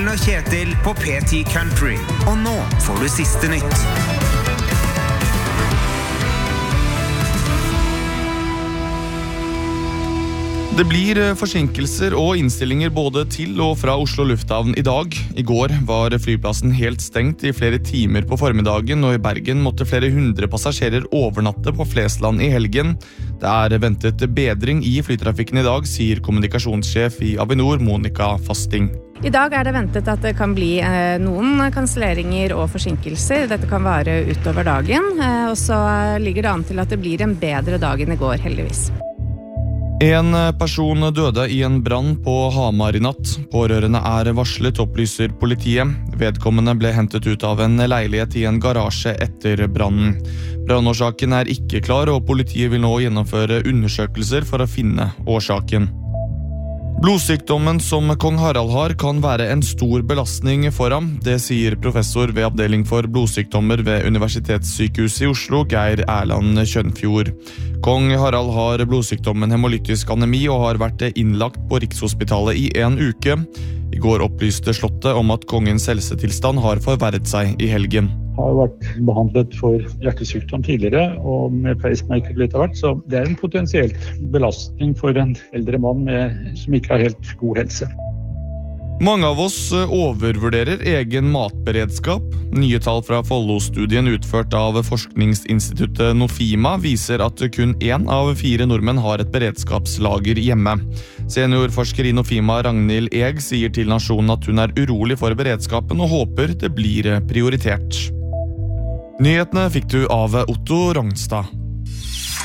Ellen og Kjetil på PT Country. Og nå får du siste nytt. Det blir forsinkelser og innstillinger både til og fra Oslo lufthavn i dag. I går var flyplassen helt stengt i flere timer på formiddagen, og i Bergen måtte flere hundre passasjerer overnatte på Flesland i helgen. Det ventet bedring i flytrafikken i dag, sier kommunikasjonssjef i Avinor, Monica Fasting. I dag det ventet at det kan bli noen kanselleringer og forsinkelser. Dette kan vare utover dagen, og så ligger det an til at det blir en bedre dag enn i går, heldigvis. En person døde i en brann på Hamar i natt. Pårørende varslet, opplyser politiet. Vedkommende ble hentet ut av en leilighet i en garasje etter brannen. Brannårsaken ikke klar, og politiet vil nå gjennomføre undersøkelser for å finne årsaken. Blodsykdommen som kong Harald har kan være en stor belastning for ham. Det sier professor ved avdeling for blodsykdommer ved Universitetssykehuset i Oslo, Geir Erland Kjønfjord. Kong Harald har blodsykdommen hemolytisk anemi og har vært innlagt på Rikshospitalet i en uke. I går opplyste Slottet om at kongens helsetilstand har forverret seg i helgen. Har vært behandlet for hjertesykdom tidligere, og med pacemaker litt av hvert, så det en potensielt belastning for en eldre mann som ikke har helt god helse. Mange av oss overvurderer egen matberedskap. Nye tall fra Follo-studien utført av forskningsinstituttet Nofima viser at kun 1 av 4 nordmenn har et beredskapslager hjemme. Seniorforsker i Nofima, Ragnhild Eg, sier til Nasjonen at hun urolig for beredskapen og håper det blir prioritert. Nyhetene fikk du av Otto Rongstad.